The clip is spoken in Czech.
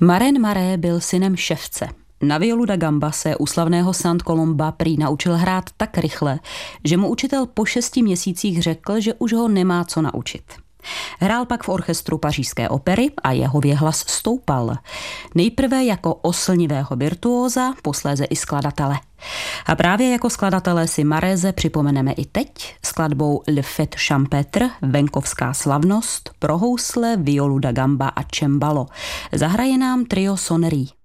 Maren Maré byl synem ševce. Na violu da gamba se u slavného St. Colomba prý naučil hrát tak rychle, že mu učitel po 6 měsících řekl, že už ho nemá co naučit. Hrál pak v orchestru Pařížské opery a jeho věhlas stoupal. Nejprve jako oslnivého virtuóza, posléze i skladatele. A právě jako skladatele si Maréze připomeneme i teď skladbou Le Fête Champêtre, venkovská slavnost, pro housle, violu da gamba a cembalo. Zahraje nám trio Sonnerie.